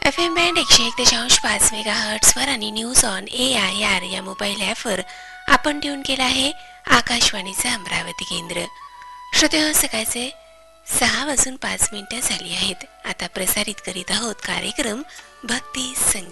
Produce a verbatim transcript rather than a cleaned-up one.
F M band एकशे एक दशांश पाच मेगा हर्ट्सवर आणि news on A I R या मोबाईल ॲपवर आपण ट्यून केला आहे आकाशवाणीचं अमरावती केंद्र. श्रोते, सकाळचे सहा वाजून पाच मिनिटं झाली आहेत. आता प्रसारित करीत आहोत कार्यक्रम भक्ती संगीत.